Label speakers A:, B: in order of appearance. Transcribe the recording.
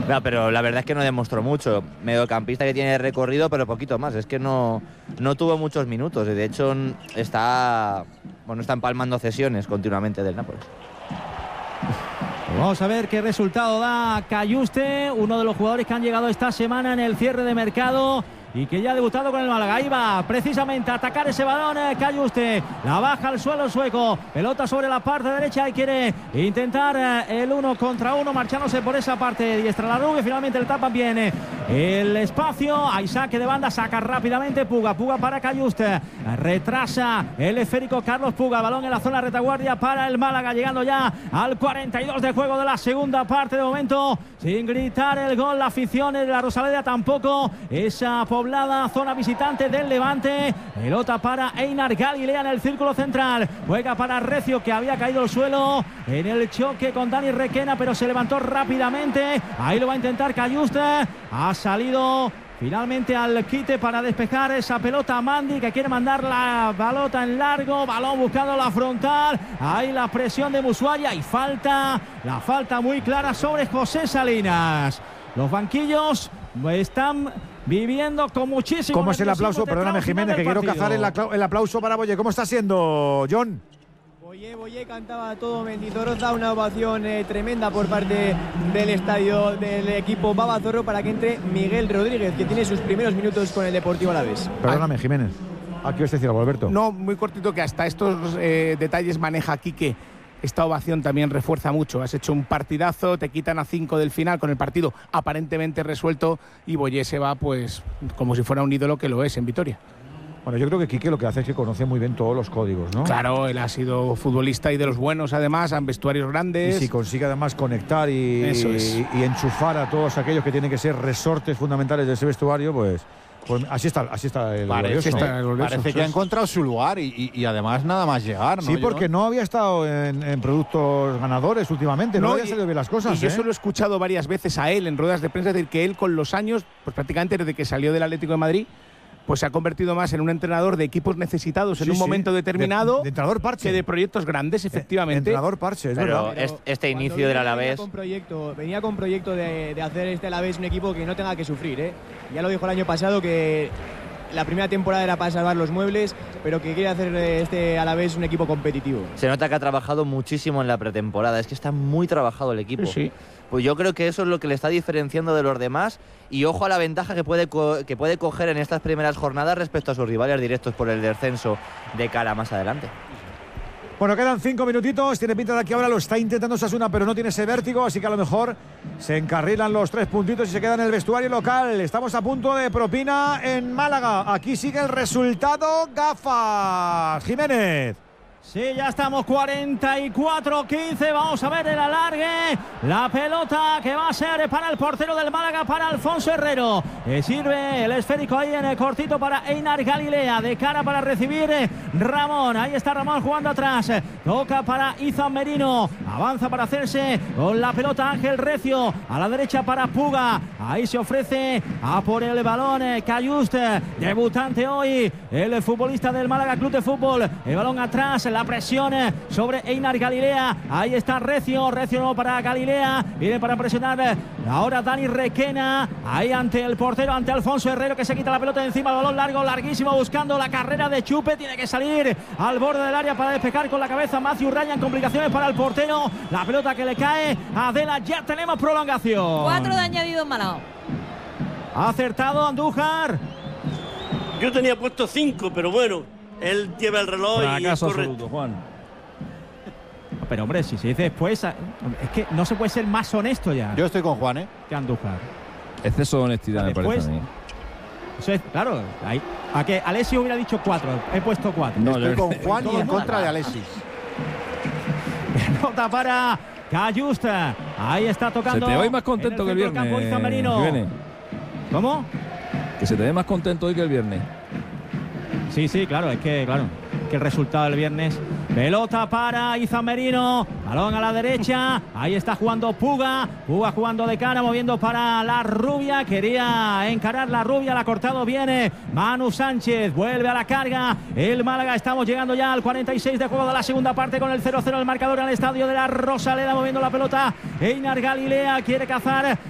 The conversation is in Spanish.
A: No, pero la verdad es que no demostró mucho. Mediocampista que tiene recorrido, pero poquito más. Es que no tuvo muchos minutos. Y de hecho está empalmando cesiones continuamente del Nápoles.
B: Vamos a ver qué resultado da Cayuste, uno de los jugadores que han llegado esta semana en el cierre de mercado y que ya ha debutado con el Málaga. Ahí va precisamente a atacar ese balón Cayuste, la baja al suelo sueco, pelota sobre la parte derecha y quiere intentar el 1 contra 1 marchándose por esa parte diestra. La Rubia finalmente le tapan bien el espacio, hay saque de banda, saca rápidamente Puga para Cayuste, retrasa el esférico Carlos Puga, balón en la zona retaguardia para el Málaga, llegando ya al 42 de juego de la segunda parte. De momento sin gritar el gol la afición de la Rosaleda, tampoco esa poblada zona visitante del Levante. Pelota para Einar Galilea en el círculo central, juega para Recio, que había caído al suelo en el choque con Dani Requena, pero se levantó rápidamente. Ahí lo va a intentar Cayuste, ha salido finalmente al quite para despejar esa pelota a Mandi, que quiere mandar la pelota en largo, balón buscando la frontal, ahí la presión de Musuaya y la falta muy clara sobre José Salinas. Los banquillos están viviendo con muchísimo.
C: ¿Cómo es el aplauso? Perdóname, Jiménez, que quiero cazar el aplauso para Boye. ¿Cómo está siendo, John?
D: Boye cantaba todo Mendizorroza, una ovación tremenda por parte del estadio del equipo Babazorro para que entre Miguel Rodríguez, que tiene sus primeros minutos con el Deportivo Alavés.
C: Perdóname, Jiménez. ¿Qué ibas a decir algo, Alberto?
E: No, muy cortito, que hasta estos detalles maneja Quique. Esta ovación también refuerza mucho. Has hecho un partidazo, te quitan a 5 del final con el partido aparentemente resuelto y Boye se va pues como si fuera un ídolo, que lo es en Vitoria.
C: Bueno, yo creo que Quique lo que hace es que conoce muy bien todos los códigos, ¿no?
E: Claro, él ha sido futbolista y de los buenos, además, en vestuarios grandes.
C: Y si consigue además conectar y enchufar a todos aquellos que tienen que ser resortes fundamentales de ese vestuario, pues así está el glorioso.
F: Parece que ha encontrado su lugar y además nada más llegar, ¿no?
C: Sí, porque no había estado en productos ganadores últimamente, no había salido bien las cosas.
E: Y yo eso lo he escuchado varias veces a él en ruedas de prensa, decir que él con los años, pues prácticamente desde que salió del Atlético de Madrid, pues se ha convertido más en un entrenador de equipos necesitados en un momento determinado,
C: de entrenador parche,
E: que de proyectos grandes, efectivamente.
C: Entrenador parche, es
A: pero
C: verdad.
A: Este inicio del Alavés
D: venía con proyecto de hacer este Alavés un equipo que no tenga que sufrir, Ya lo dijo el año pasado, que la primera temporada era para salvar los muebles, pero que quiere hacer este Alavés un equipo competitivo.
A: Se nota que ha trabajado muchísimo en la pretemporada, es que está muy trabajado el equipo.
E: Sí.
A: Pues yo creo que eso es lo que le está diferenciando de los demás, y ojo a la ventaja que puede coger en estas primeras jornadas respecto a sus rivales directos por el descenso de cara más adelante.
C: Bueno, quedan 5 minutitos, tiene pinta de que ahora lo está intentando Osasuna, pero no tiene ese vértigo, así que a lo mejor se encarrilan los 3 puntitos y se queda en el vestuario local. Estamos a punto de propina en Málaga, aquí sigue el resultado, gafas, Jiménez.
B: Sí, ya estamos 44-15, vamos a ver el alargue, la pelota que va a ser para el portero del Málaga, para Alfonso Herrero, sirve el esférico ahí en el cortito para Einar Galilea, de cara para recibir Ramón, ahí está Ramón jugando atrás, toca para Izan Merino, avanza para hacerse con la pelota Ángel Recio, a la derecha para Puga, ahí se ofrece a por el balón Cayuste, debutante hoy, el futbolista del Málaga Club de Fútbol, el balón atrás, la presión sobre Einar Galilea, ahí está Recio no para Galilea, viene para presionar ahora Dani Requena, ahí ante el portero, ante Alfonso Herrero, que se quita la pelota de encima, balón largo, larguísimo, buscando la carrera de Chupe, tiene que salir al borde del área para despejar con la cabeza Matthew Ryan, complicaciones para el portero, la pelota que le cae a Adela, ya tenemos prolongación.
G: 4 de añadido en Málaga.
B: Ha acertado Andújar.
H: Yo tenía puesto 5, pero bueno, él lleva el reloj y es correcto.
B: Juan. Pero hombre, si se dice después, es que no se puede ser más honesto ya.
F: Yo estoy con Juan,
B: que Andújar.
I: Exceso de honestidad, me parece a mí.
B: Eso es, claro, a que Alexis hubiera dicho 4, he puesto 4.
F: No, estoy con Juan y en contra de Alexis.
B: Pelota para Cayuste, ahí está tocando.
I: Se te ve más contento que el viernes.
B: ¿Cómo?
I: Que se te ve más contento hoy que el viernes.
B: Sí, claro, es que el resultado del viernes. Pelota para Izan Merino, balón a la derecha, ahí está jugando Puga jugando de cara, moviendo para la Rubia, quería encarar la Rubia, la ha cortado bien Manu Sánchez, vuelve a la carga el Málaga, estamos llegando ya al 46 de juego de la segunda parte con el 0-0 el marcador en el estadio de la Rosaleda, moviendo la pelota Einar Galilea, quiere cazar